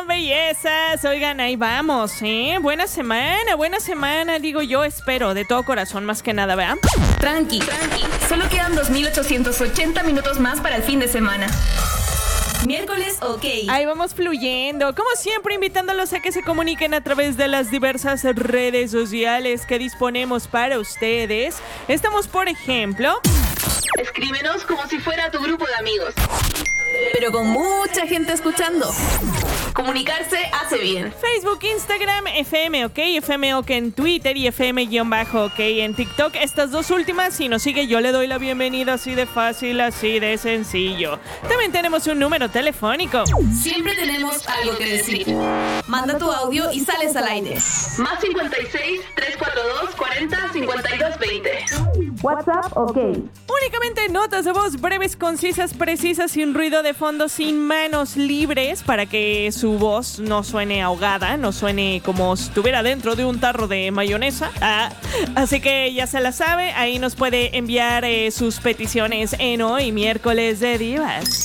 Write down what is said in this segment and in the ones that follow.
bellezas. Oigan, ahí vamos, ¿eh? Buena semana, digo yo, espero, de todo corazón, más que nada, ¿verdad? Tranqui. Solo quedan 2,880 minutos más para el fin de semana. Miércoles, ok. Ahí vamos fluyendo, como siempre, invitándolos a que se comuniquen a través de las diversas redes sociales que disponemos para ustedes. Estamos, por ejemplo... Escríbenos como si fuera tu grupo de amigos, pero con mucha gente escuchando. Comunicarse hace bien. Facebook, Instagram, FM OK en Twitter y FM-OK en TikTok. Estas dos últimas, si nos sigue, yo le doy la bienvenida, así de fácil, así de sencillo. También tenemos un número telefónico. Siempre tenemos algo que decir. Manda tu audio y sales al aire. Más 56 342 40 52 20. WhatsApp, OK. Únicamente notas de voz breves, concisas, precisas, sin ruido de fondo, sin manos libres, para que su voz no suene ahogada, no suene como si estuviera dentro de un tarro de mayonesa. Así que ya se la sabe, ahí nos puede enviar sus peticiones en Hoy Miércoles de Divas.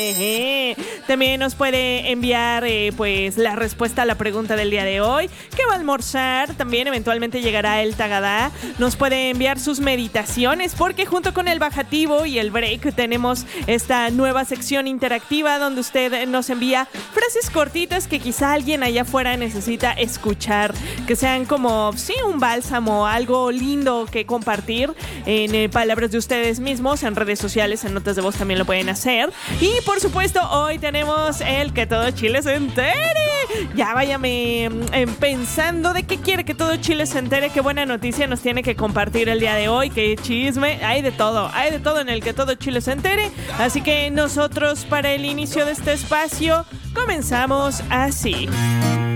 También nos puede enviar pues la respuesta a la pregunta del día de hoy. ¿Qué va a almorzar? También eventualmente llegará el tagadá. Nos puede enviar sus meditaciones, porque junto con el bajativo y el break tenemos esta nueva sección interactiva donde usted nos envía frases cortitas que quizá alguien allá afuera necesita escuchar, que sean como, sí, un bálsamo, algo lindo que compartir en palabras de ustedes mismos, en redes sociales, en notas de voz también lo pueden hacer. Y por supuesto, hoy tenemos el Que Todo Chile se entere. Ya váyame pensando de qué quiere que todo Chile se entere, qué buena noticia nos tiene que compartir el día de hoy, qué chisme, hay de todo en el Que Todo Chile se entere. Así que nosotros, para el inicio de este espacio, comenzamos así.